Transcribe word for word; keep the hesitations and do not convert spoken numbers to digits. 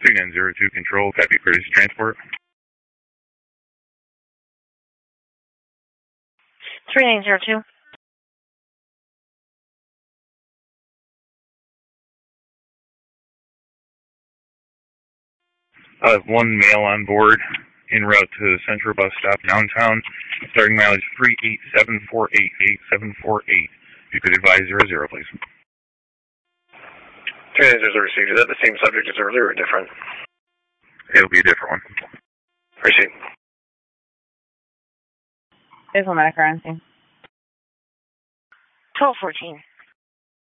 three nine zero two Control, copy Curtis Transport. three nine zero two. I have one male on board, en route to the Central Bus Stop downtown, starting mileage three eight seven four eight eight seven four eight. You could advise zero zero, please. three nine zero received. Is that the same subject as earlier or different? It'll be a different one. Received. There's one medic currency. twelve fourteen.